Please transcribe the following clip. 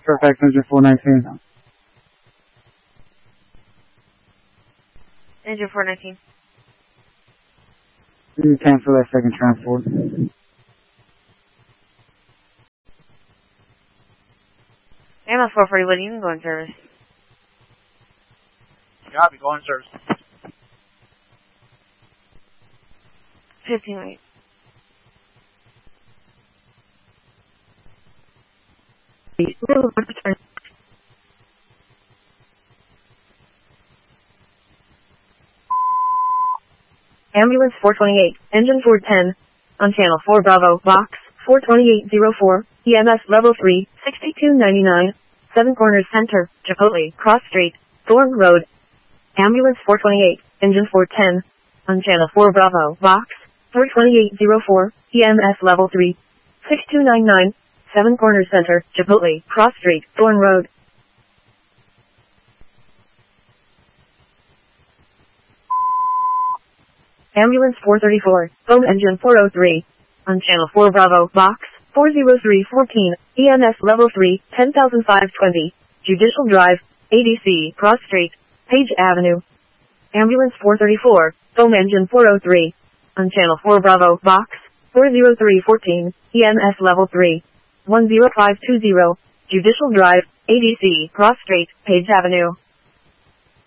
Fairfax Engine 419. Engine 419. You cancel that second transport. MS 441, you can go in service. Copy, go in service. 15 wait. Ambulance 428, engine 410, on channel 4 Bravo, box 42804, EMS level 3, 6299, 7 Corners Center, Chipotle, Cross Street, Thorn Road. Ambulance 428, engine 410, on channel 4 Bravo, box 42804, EMS level 3, 6299, 7 Corners Center, Chipotle, Cross Street, Thorn Road. Ambulance 434, phone engine 403, on channel 4 Bravo, box 40314, EMS level 3, 10,520, Judicial Drive, ADC, Cross Street, Page Avenue. Ambulance 434, phone engine 403, on channel 4 Bravo, box 40314, EMS level 3, 10520, Judicial Drive, ADC, Cross Street, Page Avenue.